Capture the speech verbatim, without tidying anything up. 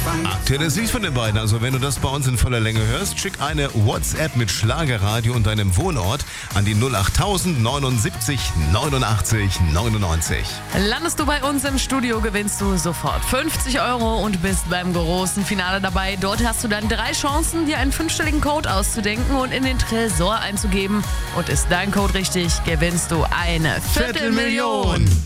Aktuelles Lied von den beiden. Also wenn du das bei uns in voller Länge hörst, schick eine WhatsApp mit Schlagerradio und deinem Wohnort an die null acht tausend neunundsiebzig neunundachtzig neunundneunzig. Landest du bei uns im Studio, gewinnst du sofort fünfzig Euro und bist beim großen Finale dabei. Dort hast du dann drei Chancen, dir einen fünfstelligen Code auszudenken und in den Tresor einzugeben. Und ist dein Code richtig, gewinnst du eine Viertelmillion.